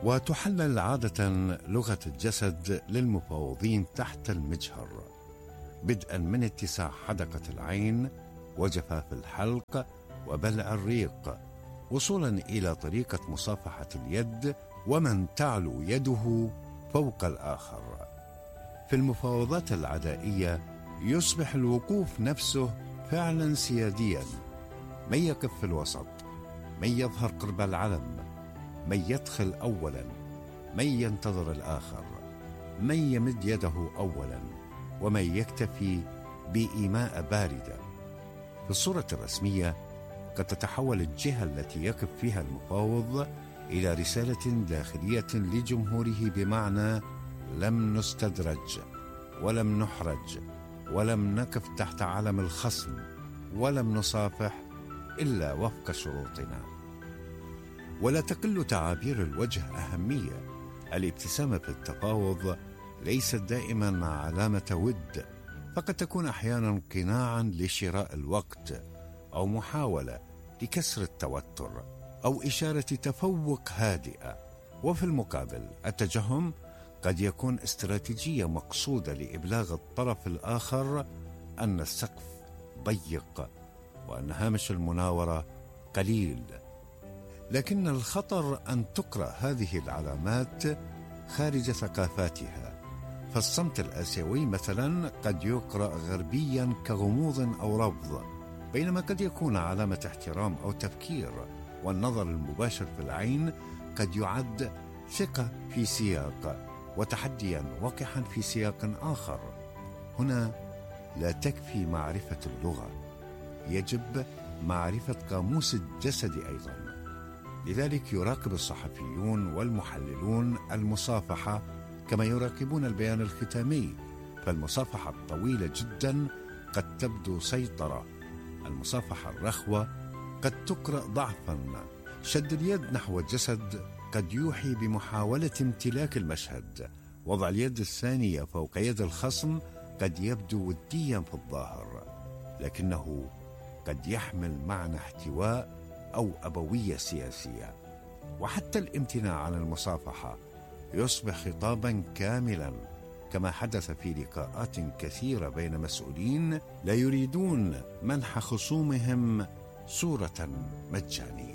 وتحلل عادة لغة الجسد للمفاوضين تحت المجهر، بدءا من اتساع حدقة العين وجفاف الحلق وبلع الريق، وصولا إلى طريقة مصافحة اليد ومن تعلو يده فوق الآخر. في المفاوضات العدائية يصبح الوقوف نفسه فعلا سياديا، من يقف في الوسط، من يظهر قرب العلم، من يدخل أولا، من ينتظر الآخر، من يمد يده أولا، ومن يكتفي بإيماء باردة. في الصورة الرسمية قد تتحول الجهة التي يقف فيها المفاوض إلى رسالة داخلية لجمهوره بمعنى: لم نستدرج ولم نحرج ولم نقف تحت علم الخصم ولم نصافح إلا وفق شروطنا. ولا تقل تعابير الوجه أهمية. الابتسامة في التفاوض ليست دائما علامة ود، فقد تكون أحيانا قناعا لشراء الوقت، أو محاولة لكسر التوتر، أو إشارة تفوق هادئة. وفي المقابل التجهم قد يكون استراتيجية مقصودة لإبلاغ الطرف الآخر أن السقف ضيق وأن هامش المناورة قليل. لكن الخطر أن تقرأ هذه العلامات خارج ثقافاتها. فالصمت الآسيوي مثلا قد يقرأ غربيا كغموض أو رفض، بينما قد يكون علامة احترام أو تفكير. والنظر المباشر في العين قد يعد ثقة في سياق، وتحديا وقحا في سياق آخر. هنا لا تكفي معرفة اللغة، يجب معرفة قاموس الجسد أيضا. لذلك يراقب الصحفيون والمحللون المصافحة كما يراقبون البيان الختامي، فالمصافحة الطويلة جدا قد تبدو سيطرة، المصافحة الرخوة قد تقرأ ضعفا، شد اليد نحو الجسد قد يوحي بمحاولة امتلاك المشهد، وضع اليد الثانية فوق يد الخصم قد يبدو وديا في الظاهر، لكنه قد يحمل معنى احتواء أو أبوية سياسية. وحتى الامتناع عن المصافحة يصبح خطابا كاملا، كما حدث في لقاءات كثيرة بين مسؤولين لا يريدون منح خصومهم صورة مجانية.